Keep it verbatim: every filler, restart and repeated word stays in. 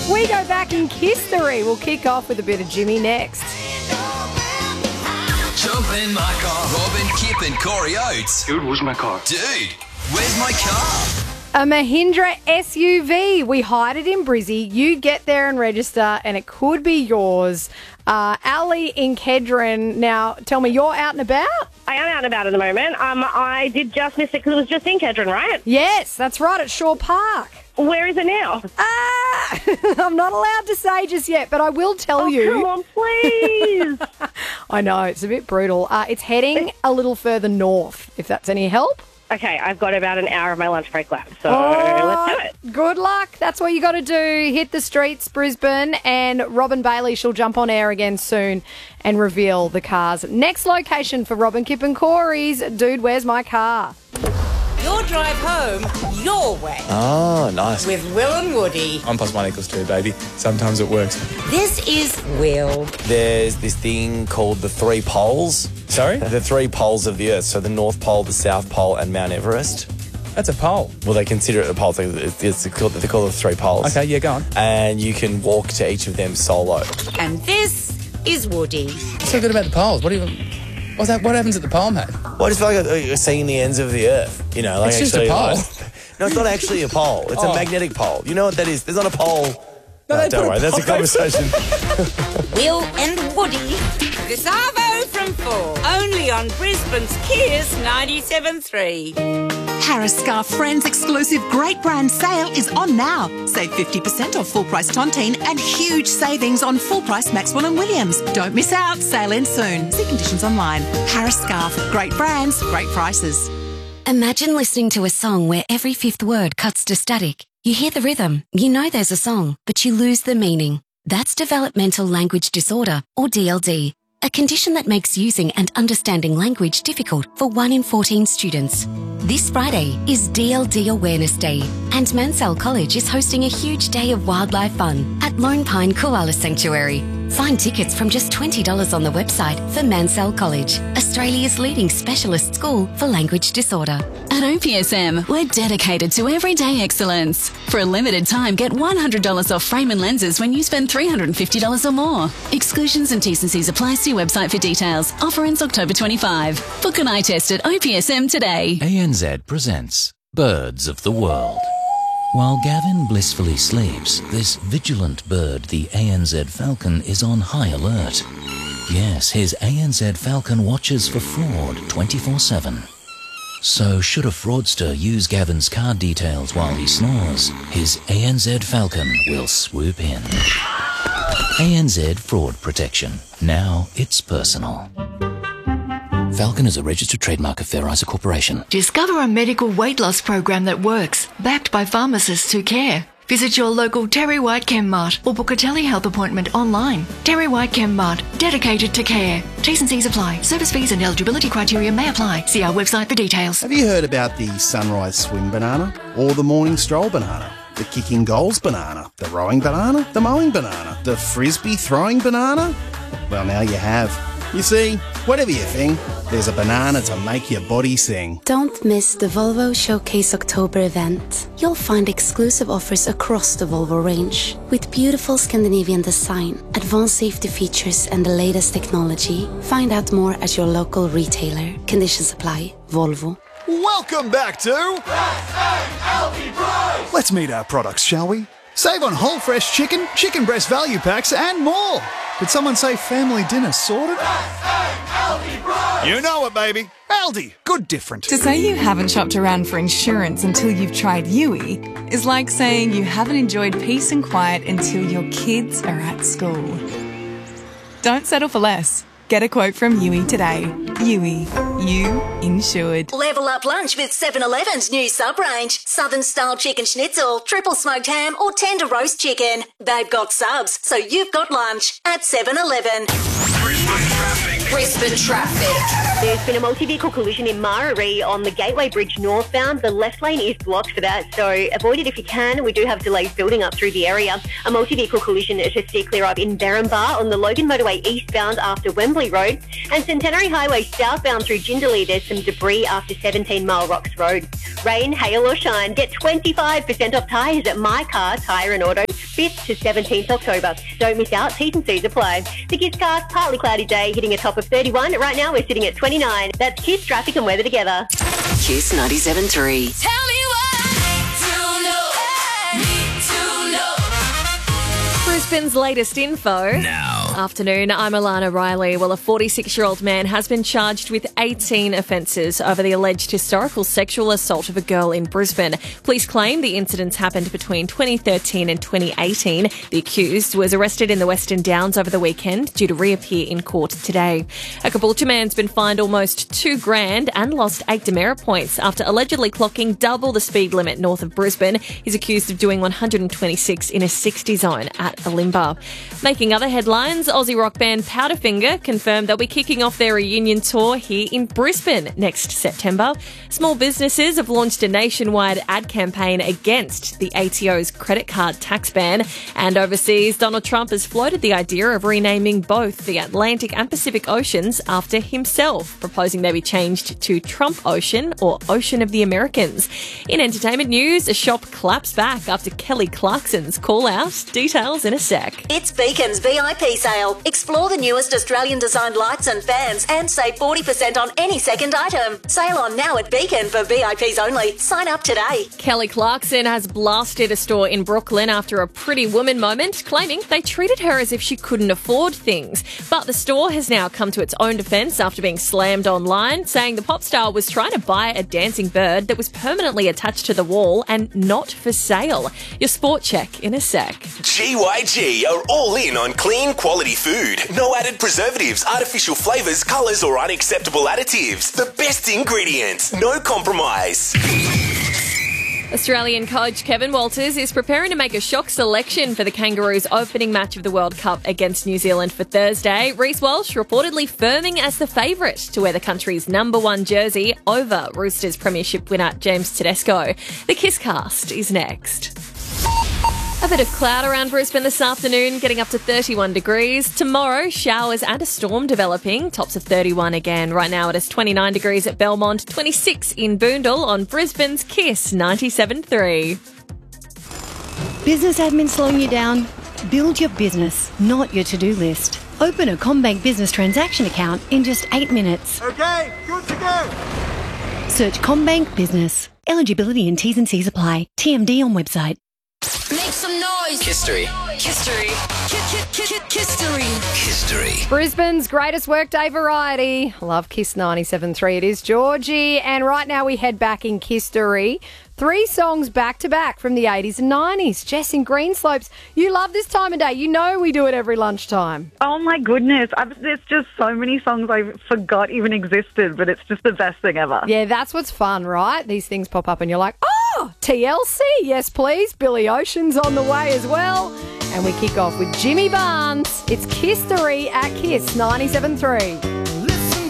We go back in history. We'll kick off with a bit of Jimmy next. Jump in my car. Robin, Kip and Corey Oates. Dude, where's my car? Dude, where's my car? A Mahindra S U V. We hide it in Brizzy. You get there and register, and it could be yours. Uh, Ali in Kedron. Now, tell me, you're out and about? I am out and about at the moment. Um, I did just miss it because it was just in Kedron, right? Yes, that's right, at Shaw Park. Where is it now? Ah, I'm not allowed to say just yet, but I will tell oh, you. Come on, please. I know, it's a bit brutal. Uh, it's heading a little further north, if that's any help. Okay, I've got about an hour of my lunch break left, so oh, let's do it. Good luck. That's what you got to do. Hit the streets, Brisbane, and Robin Bailey, she'll jump on air again soon and reveal the car's next location for Robin, Kip and Corey's Dude, Where's My Car? Your drive home, your way. Oh, nice. With Will and Woody. One plus one equals two, baby. Sometimes it works. This is Will. There's this thing called the three poles. Sorry? The three poles of the Earth. So the North Pole, the South Pole, and Mount Everest. That's a pole. Well, they consider it a pole. It's, it's called, they call it the three poles. Okay, yeah, go on. And you can walk to each of them solo. And this is Woody. What's so good about the poles? What do you... What's that, what happens at the pole, mate? Well, I just feel like you're seeing the ends of the Earth. You know, like it's actually, just a pole. Like, no, it's not actually a pole. It's oh. a magnetic pole. You know what that is? There's not a pole. No, no don't worry, a that's a conversation. Will and Woody. This Arvo from four. Only on Brisbane's Kiers ninety-seven three. Harris Scarf Friends exclusive great brand sale is on now. Save fifty percent off full price Tontine and huge savings on full price Maxwell and Williams. Don't miss out. Sale ends soon. See conditions online. Harris Scarf. Great brands, great prices. Imagine listening to a song where every fifth word cuts to static. You hear the rhythm, you know there's a song, but you lose the meaning. That's developmental language disorder, or D L D. A condition that makes using and understanding language difficult for one in fourteen students. This Friday is D L D Awareness Day, and Mansell College is hosting a huge day of wildlife fun at Lone Pine Koala Sanctuary. Find tickets from just twenty dollars on the website for Mansell College, Australia's leading specialist school for language disorder. At O P S M, we're dedicated to everyday excellence. For a limited time, get one hundred dollars off frame and lenses when you spend three hundred fifty dollars or more. Exclusions and T's and C's apply. See website for details. Offer ends October twenty-fifth. Book an eye test at O P S M today. A N Z presents Birds of the World. While Gavin blissfully sleeps, this vigilant bird, the A N Z falcon, is on high alert. Yes, his A N Z falcon watches for fraud twenty-four seven. So should a fraudster use Gavin's card details while he snores, his A N Z falcon will swoop in. A N Z Fraud Protection. Now it's personal. Falcon is a registered trademark of Fair Isa Corporation. Discover a medical weight loss program that works, backed by pharmacists who care. Visit your local Terry White ChemMart or book a telehealth appointment online. Terry White ChemMart, dedicated to care. T's and C's apply. Service fees and eligibility criteria may apply. See our website for details. Have you heard about the sunrise swim banana or the morning stroll banana? The kicking goals banana, the rowing banana, the mowing banana, the frisbee throwing banana? Well, now you have. You see, whatever you think, there's a banana to make your body sing. Don't miss the Volvo Showcase October event. You'll find exclusive offers across the Volvo range with beautiful Scandinavian design, advanced safety features and the latest technology. Find out more at your local retailer. Conditions apply. Volvo. Welcome back to Let's meet our products, shall we? Save on whole fresh chicken, chicken breast value packs and more. Did someone say family dinner sorted? You know it, baby. Aldi, good different. To say you haven't shopped around for insurance until you've tried Yui is like saying you haven't enjoyed peace and quiet until your kids are at school. Don't settle for less. Get a quote from Yui today. Yui, you insured. Level up lunch with seven eleven's new sub-range. Southern-style chicken schnitzel, triple smoked ham or tender roast chicken. They've got subs, so you've got lunch at seven eleven. Brisbane traffic. There's been a multi-vehicle collision in Mararee on the Gateway Bridge northbound. The left lane is blocked for that, so avoid it if you can. We do have delays building up through the area. A multi-vehicle collision to see clear up in Berrinba on the Logan Motorway eastbound after Wembley Road. And Centenary Highway southbound through Jindalee, there's some debris after seventeen Mile Rocks Road. Rain, hail or shine, get twenty-five percent off tyres at My Car Tyre and Auto. fifth to seventeenth October. Don't miss out, T's and C's apply. The Kisscast, partly cloudy day, hitting a top of thirty-one. Right now we're sitting at twenty-nine. That's Kiss, traffic and weather together. Kiss ninety-seven point three. Tell me what to know. Need to know. Brisbane's latest info. Now. Afternoon, I'm Alana Riley. Well, a forty-six-year-old man has been charged with eighteen offences over the alleged historical sexual assault of a girl in Brisbane. Police claim the incidents happened between twenty thirteen and twenty eighteen. The accused was arrested in the Western Downs over the weekend, due to reappear in court today. A Caboolture man's been fined almost two grand and lost eight demerit points after allegedly clocking double the speed limit north of Brisbane. He's accused of doing one hundred twenty-six in a sixty zone at Alimba. Making other headlines, Aussie rock band Powderfinger confirmed they'll be kicking off their reunion tour here in Brisbane next September. Small businesses have launched a nationwide ad campaign against the A T O's credit card tax ban. And overseas, Donald Trump has floated the idea of renaming both the Atlantic and Pacific Oceans after himself, proposing they be changed to Trump Ocean or Ocean of the Americans. In entertainment news, a shop claps back after Kelly Clarkson's call out. Details in a sec. It's Beacon's V I P sale. Explore the newest Australian-designed lights and fans and save forty percent on any second item. Sale on now at Beacon for V I Ps only. Sign up today. Kelly Clarkson has blasted a store in Brooklyn after a Pretty Woman moment, claiming they treated her as if she couldn't afford things. But the store has now come to its own defence after being slammed online, saying the pop star was trying to buy a dancing bird that was permanently attached to the wall and not for sale. Your sport check in a sec. G Y G are all in on clean, quality food. No added preservatives, artificial flavours, colours or unacceptable additives. The best ingredients. No compromise. Australian coach Kevin Walters is preparing to make a shock selection for the Kangaroos' opening match of the World Cup against New Zealand for Thursday. Reece Walsh reportedly firming as the favourite to wear the country's number one jersey over Roosters premiership winner James Tedesco. The Kisscast is next. A bit of cloud around Brisbane this afternoon, getting up to thirty-one degrees. Tomorrow, showers and a storm developing, tops of thirty-one again. Right now it is twenty-nine degrees at Belmont, twenty-six in Boondall on Brisbane's Kiss ninety-seven point three. Business admin slowing you down? Build your business, not your to-do list. Open a CommBank business transaction account in just eight minutes. Okay, good to go. Search CommBank Business. Eligibility and T's and C's apply. T M D on website. Make some noise. History. History. History. History. Brisbane's greatest workday variety. Love Kiss ninety-seven point three. It is Georgie. And right now we head back in History. Three songs back to back from the eighties and nineties. Jess in Greenslopes, you love this time of day. You know we do it every lunchtime. Oh my goodness. I've, there's just so many songs I forgot even existed, but it's just the best thing ever. Yeah, that's what's fun, right? These things pop up and you're like, oh, T L C, yes please. Billy Ocean's on the way as well. And we kick off with Jimmy Barnes. It's History at Kiss ninety-seven point three.